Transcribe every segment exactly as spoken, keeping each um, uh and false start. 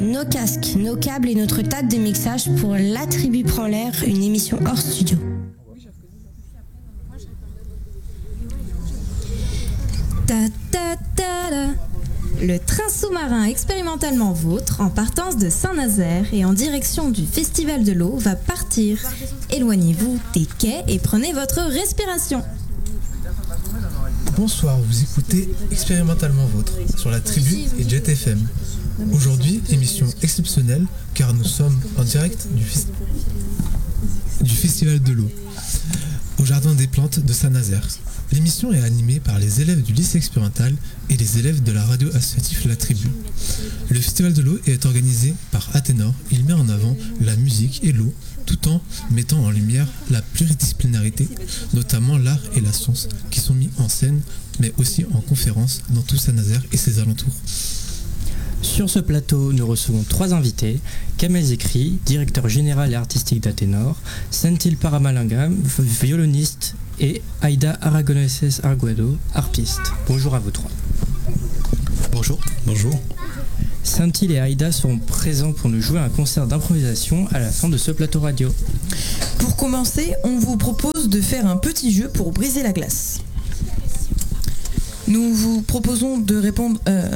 nos casques, nos câbles et notre table de mixage pour La Tribu Prend l'Air, une émission hors studio. Ta, ta, ta, ta. Le train sous-marin expérimentalement vôtre, en partance de Saint-Nazaire et en direction du Festival de l'eau, va partir. Éloignez-vous des quais et prenez votre respiration. Bonsoir, vous écoutez Expérimentalement Vôtre sur la Tribu et Jet F M. Aujourd'hui, émission exceptionnelle car nous sommes en direct du, fes- du Festival de l'eau au Jardin des Plantes de Saint-Nazaire. L'émission est animée par les élèves du lycée expérimental et les élèves de la radio associative La Tribu. Le Festival de l'eau est organisé par Athénor. Il met en avant la musique et l'eau, tout en mettant en lumière la pluridisciplinarité, notamment l'art et la science, qui sont mis en scène, mais aussi en conférence dans tout Saint-Nazaire et ses alentours. Sur ce plateau, nous recevons trois invités: Kamel Zekri, directeur général et artistique d'Athénor, Senthil Paramalingam, violoniste, et Aïda Aragoneses Arguado, harpiste. Bonjour à vous trois. Bonjour. Bonjour. Senthil et Aïda seront présents pour nous jouer un concert d'improvisation à la fin de ce plateau radio. Pour commencer, on vous propose de faire un petit jeu pour briser la glace. Nous vous proposons de répondre... Euh...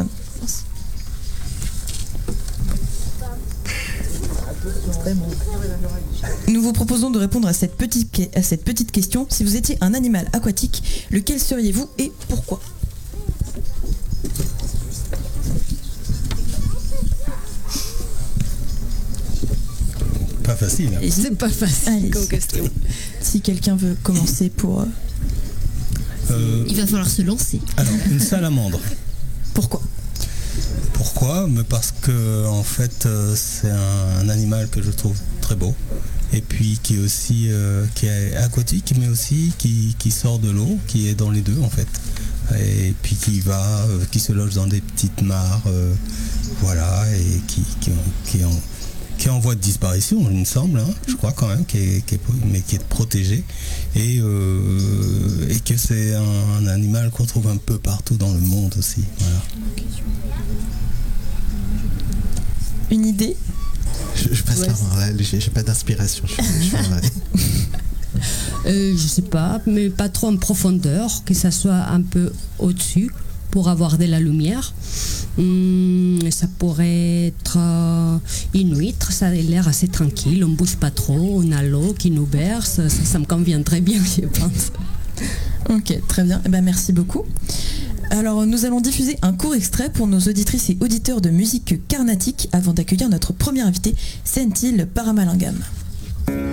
Nous vous proposons de répondre à cette, petite, à cette petite question. Si vous étiez un animal aquatique, lequel seriez-vous et pourquoi ? Pas facile. Et c'est pas facile comme question. Si quelqu'un veut commencer pour... Euh... Euh, Il va falloir se lancer. Alors, une salamandre. Pourquoi ? Pourquoi ? Mais parce que en fait, euh, c'est un, un animal que je trouve très beau. Et puis qui est aussi euh, qui est aquatique, mais aussi qui, qui sort de l'eau, qui est dans les deux en fait. Et puis qui va, euh, qui se loge dans des petites mares, euh, voilà, et qui, qui, qui, en, qui est en voie de disparition, il me semble, hein, je crois quand même, qui est, qui est, mais qui est protégé. Et, euh, et que c'est un, un animal qu'on trouve un peu partout dans le monde aussi. Voilà. Une idée ? Je, je passe ouais. par moi, j'ai, j'ai pas d'inspiration. Je, je suis en euh, je sais pas, mais pas trop en profondeur, que ça soit un peu au-dessus pour avoir de la lumière. Hum, ça pourrait être euh, une huître, ça a l'air assez tranquille, on bouge pas trop, on a l'eau qui nous berce, ça, ça me convient très bien, je pense. Ok, très bien, eh ben, merci beaucoup. Alors, nous allons diffuser un court extrait pour nos auditrices et auditeurs de musique carnatique avant d'accueillir notre premier invité, Senthil Paramalingam.